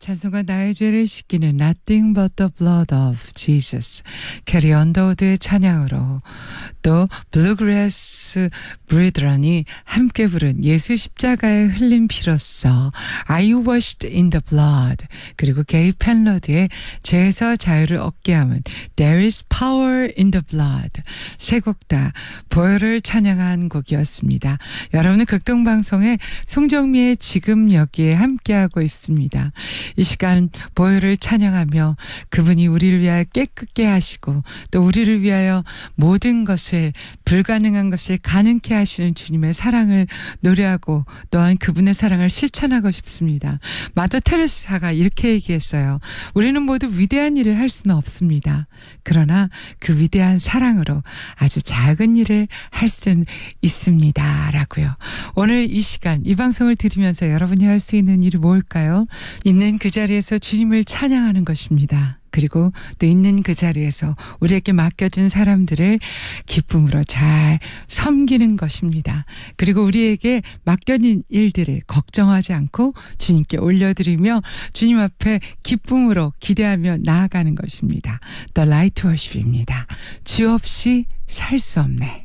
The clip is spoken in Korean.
찬송가 나의 죄를 씻기는 Nothing but the blood of Jesus. 캐리 언더우드의 찬양으로 또 블루그래스 브리드런이 함께 부른 예수 십자가에 흘린 피로써 Are you washed in the blood? 그리고 게이 펜러드의 죄에서 자유를 얻게 함은 There is power in the blood. 세 곡 다 보혈을 찬양한 곡이었습니다. 여러분은 극동방송의 송정미의 지금 여기에 함께하고 있습니다. 이 시간 보혈을 찬양하며 그분이 우리를 위하여 깨끗게 하시고 또 우리를 위하여 모든 것을 불가능한 것을 가능케 하시는 주님의 사랑을 노래하고 또한 그분의 사랑을 실천하고 싶습니다. 마더 테레사가 이렇게 얘기했어요. 우리는 모두 위대한 일을 할 수는 없습니다. 그러나 그 위대한 사랑으로 아주 작은 일을 할 수는 있습니다. 라고요. 오늘 이 시간 이 방송을 들으면서 여러분이 할 수 있는 일이 뭘까요? 있는 그 자리에서 주님을 찬양하는 것입니다. 그리고 또 있는 그 자리에서 우리에게 맡겨진 사람들을 기쁨으로 잘 섬기는 것입니다. 그리고 우리에게 맡겨진 일들을 걱정하지 않고 주님께 올려드리며 주님 앞에 기쁨으로 기대하며 나아가는 것입니다. The Light Worship입니다. 주 없이 살 수 없네.